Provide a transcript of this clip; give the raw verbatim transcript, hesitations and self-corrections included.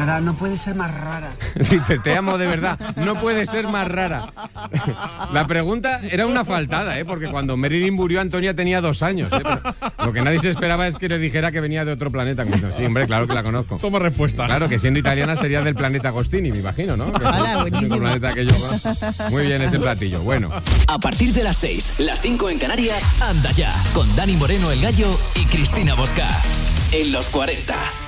verdad, no puede ser más rara. Dice, te amo de verdad, no puede ser más rara. La pregunta era una faltada, ¿eh? Porque cuando Marilyn murió, Antonia tenía dos años. ¿eh? Pero lo que nadie se esperaba es que le dijera que venía de otro planeta. Sí, hombre, claro que la conozco. Toma respuesta. Claro, que siendo italiana sería del planeta Agostini, me imagino, ¿no? Que Hola, es el buenísimo. único planeta que yo conozco. Muy bien ese platillo, bueno. A partir de las seis, las cinco en Canarias, anda ya, con Dani Moreno el Gallo y Cristina Bosca. En los cuarenta.